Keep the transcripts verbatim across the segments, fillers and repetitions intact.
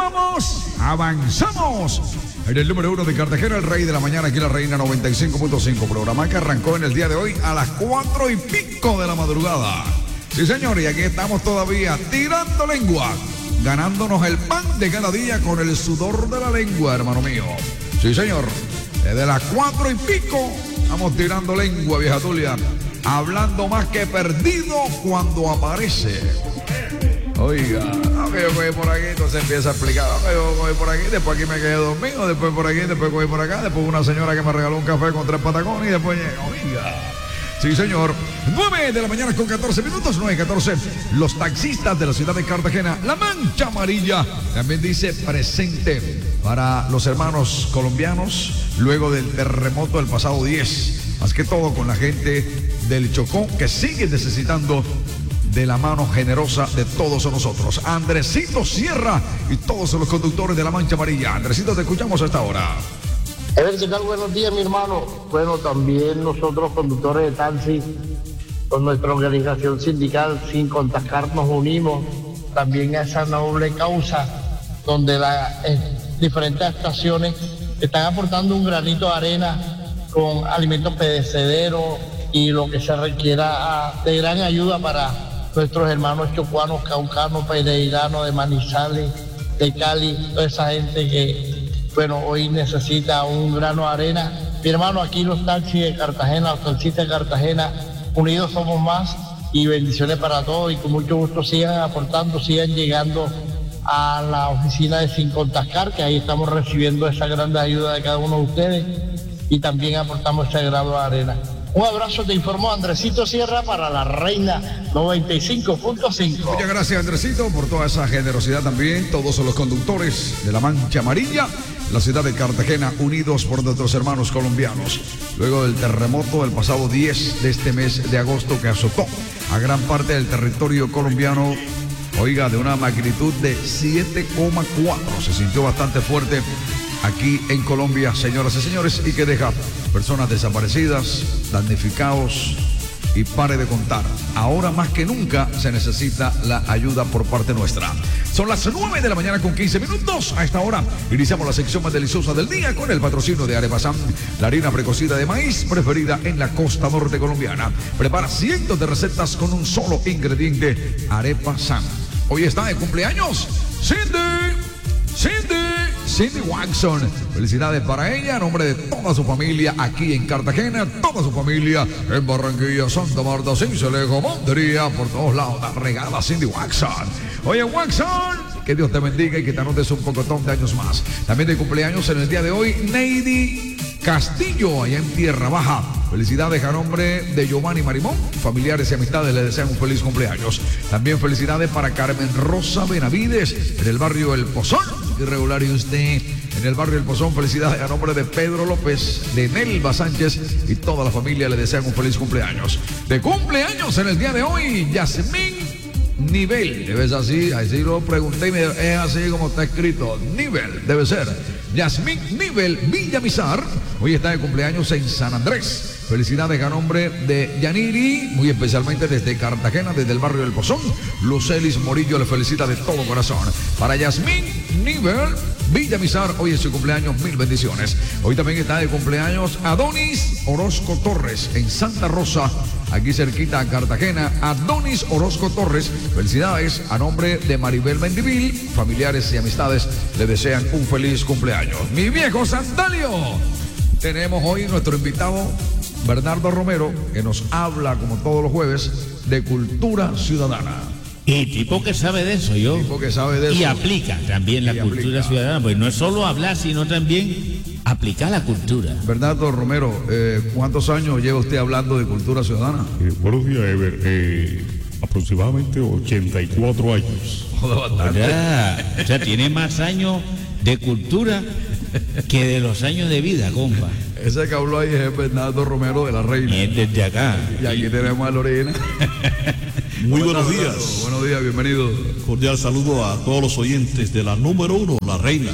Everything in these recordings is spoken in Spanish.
continuamos, avanzamos. En el número uno de Cartagena, el rey de la mañana, aquí la Reina noventa y cinco punto cinco. Programa que arrancó en el día de hoy a las cuatro y pico de la madrugada. Sí, señor, y aquí estamos todavía tirando lengua, ganándonos el pan de cada día con el sudor de la lengua, hermano mío. Sí, señor, desde las cuatro y pico estamos tirando lengua, vieja Tulia, hablando más que perdido cuando aparece. Oiga, no que yo cogí por aquí, entonces empieza a explicar, no que yo cogí por aquí, después aquí me quedé dormido, después por aquí, después cogí por acá, después una señora que me regaló un café con tres patacones y después llego, oiga. Sí, señor. nueve de la mañana con catorce minutos, nueve catorce. Los taxistas de la ciudad de Cartagena, la mancha amarilla, también dice presente para los hermanos colombianos luego del terremoto del pasado diez. Más que todo con la gente del Chocó que sigue necesitando de la mano generosa de todos nosotros. Andresito Sierra y todos los conductores de la mancha amarilla. Andresito, te escuchamos a esta hora. A ver, ¿qué tal? Buenos días, mi hermano. Bueno, también nosotros, conductores de taxi, con nuestra organización sindical, Sin Contactar, nos unimos también a esa noble causa, donde las eh, diferentes estaciones están aportando un granito de arena con alimentos perecederos y lo que se requiera uh, de gran ayuda para nuestros hermanos chocuanos, caucanos, pereiranos, de Manizales, de Cali, toda esa gente que, bueno, hoy necesita un grano de arena. Mi hermano, aquí los taxis de Cartagena, los taxistas de Cartagena, unidos somos más, y bendiciones para todos, y con mucho gusto sigan aportando, sigan llegando a la oficina de Sin Contactar, que ahí estamos recibiendo esa gran ayuda de cada uno de ustedes, y también aportamos ese grano de arena. Un abrazo, te informó Andresito Sierra para la Reina noventa y cinco punto cinco. Muchas gracias, Andresito, por toda esa generosidad también. Todos los conductores de la mancha amarilla, la ciudad de Cartagena, unidos por nuestros hermanos colombianos. Luego del terremoto del pasado diez de este mes de agosto que azotó a gran parte del territorio colombiano, oiga, de una magnitud de siete coma cuatro. Se sintió bastante fuerte aquí en Colombia, señoras y señores, y que deja personas desaparecidas, damnificados, y pare de contar. Ahora más que nunca se necesita la ayuda por parte nuestra. Son las nueve de la mañana con quince minutos. A esta hora iniciamos la sección más deliciosa del día con el patrocinio de Arepa San, la harina precocida de maíz preferida en la costa norte colombiana. Prepara cientos de recetas con un solo ingrediente, Arepa San. Hoy está de cumpleaños Cindy. Cindy, Cindy Watson. Felicidades para ella, a nombre de toda su familia aquí en Cartagena, toda su familia en Barranquilla, Santa Marta, Cincelejo, Montería, por todos lados. La regala Cindy Watson. Oye, Watson, que Dios te bendiga y que te anotes un pocotón de años más. También de cumpleaños en el día de hoy, Neidy Castillo, allá en Tierra Baja. Felicidades a nombre de Giovanni Marimón, familiares y amistades le desean un feliz cumpleaños. También felicidades para Carmen Rosa Benavides en el barrio El Pozón. Irregular y usted en el barrio El Pozón. Felicidades a nombre de Pedro López, de Nelva Sánchez y toda la familia le desean un feliz cumpleaños. De cumpleaños en el día de hoy, Yasmín Nivel. Debe ser así, así lo pregunté y me, es así como está escrito. Nivel, debe ser. Yasmín Nivel Villamizar. Hoy está de cumpleaños en San Andrés. Felicidades a nombre de Yaniri, muy especialmente desde Cartagena, desde el barrio del Pozón. Lucelis Morillo le felicita de todo corazón. Para Yasmín Nivel Villamizar, hoy es su cumpleaños, mil bendiciones. Hoy también está de cumpleaños Adonis Orozco Torres en Santa Rosa, aquí cerquita a Cartagena. Adonis Orozco Torres, felicidades a nombre de Maribel Mendivil, familiares y amistades le desean un feliz cumpleaños. Mi viejo Santalio, tenemos hoy nuestro invitado Bernardo Romero, que nos habla como todos los jueves de cultura ciudadana. Y tipo que sabe de eso, yo. Tipo que sabe de eso. Y aplica también la y cultura aplica. ciudadana, pues no es solo hablar, sino también aplicar la cultura. Bernardo Romero, eh, ¿cuántos años lleva usted hablando de cultura ciudadana? Eh, buenos días, Ever. Eh, aproximadamente ochenta y cuatro años. ¿Verdad? O sea, tiene más años de cultura que de los años de vida, compa. Ese que habló ahí es Bernardo Romero de la Reina. Y es desde acá. Y aquí tenemos a Lorena. Muy buenos estás, días. Bernardo? Buenos días, bienvenido. Cordial saludo a todos los oyentes de la número uno, La Reina.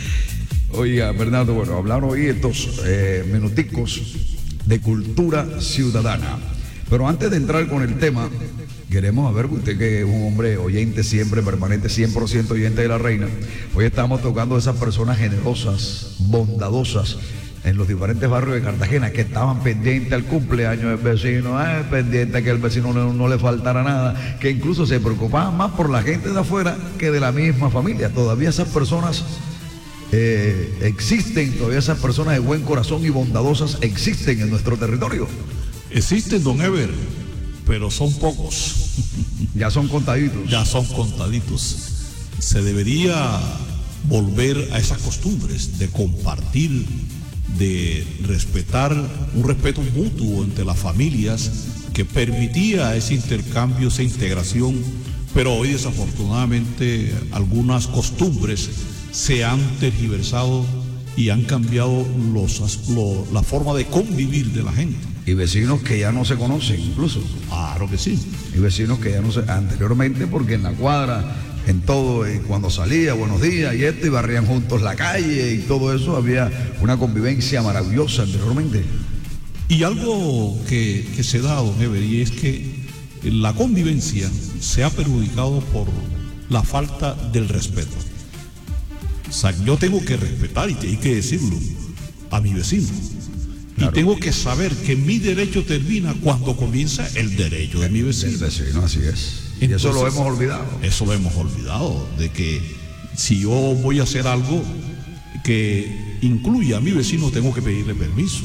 Oiga, Bernardo, bueno, hablar hoy estos eh, minuticos de cultura ciudadana. Pero antes de entrar con el tema, Queremos, a ver, usted que es un hombre oyente siempre, permanente, cien por ciento oyente de La Reina. Hoy estamos tocando a esas personas generosas, bondadosas, en los diferentes barrios de Cartagena, que estaban pendientes al cumpleaños del vecino, eh, pendientes a que al vecino no, no le faltara nada, que incluso se preocupaban más por la gente de afuera que de la misma familia. Todavía esas personas eh, existen, todavía esas personas de buen corazón y bondadosas existen en nuestro territorio. Existen, don Ever, pero son pocos. Ya son contaditos. Ya son contaditos. Se debería volver a esas costumbres de compartir, de respetar, un respeto mutuo entre las familias que permitía ese intercambio, esa integración, pero hoy desafortunadamente algunas costumbres se han tergiversado y han cambiado los, lo, la forma de convivir de la gente. Y vecinos que ya no se conocen incluso. Claro que sí. Y vecinos que ya no se... Anteriormente, porque en la cuadra, en todo, y cuando salía, buenos días y esto, y barrían juntos la calle y todo eso, había una convivencia maravillosa anteriormente. Y algo que, que se da, don Ever, y es que la convivencia se ha perjudicado por la falta del respeto. O sea, yo tengo que respetar, y hay que decirlo, a mi vecino. Claro. Y tengo que saber que mi derecho termina cuando comienza el derecho de mi vecino. El vecino, así es. Entonces, y eso lo hemos olvidado. Eso lo hemos olvidado, de que si yo voy a hacer algo que incluya a mi vecino, tengo que pedirle permiso.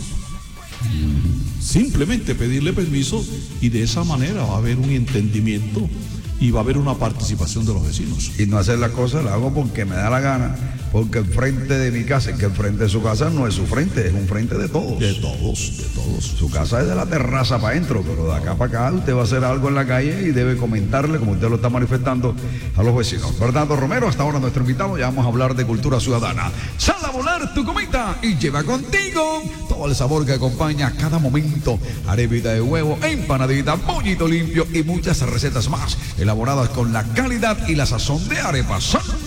Simplemente pedirle permiso, y de esa manera va a haber un entendimiento y va a haber una participación de los vecinos. Y no hacer las cosas, las hago porque me da la gana, porque el frente de mi casa, que el frente de su casa no es su frente, es un frente de todos. De todos, de todos. Su casa es de la terraza para adentro, pero de acá para acá usted va a hacer algo en la calle y debe comentarle, como usted lo está manifestando, a los vecinos. Fernando Romero, hasta ahora nuestro invitado, ya vamos a hablar de cultura ciudadana. Sal a volar tu cometa y lleva contigo todo el sabor que acompaña cada momento. Arepita de huevo, empanadita, pollito limpio y muchas recetas más, elaboradas con la calidad y la sazón de Arepa Sal